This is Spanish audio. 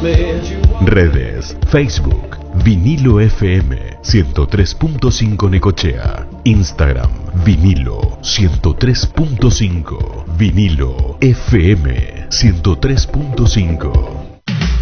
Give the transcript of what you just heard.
Redes, Facebook, Vinilo FM 103.5 Necochea. Instagram, Vinilo 103.5. Vinilo FM 103.5.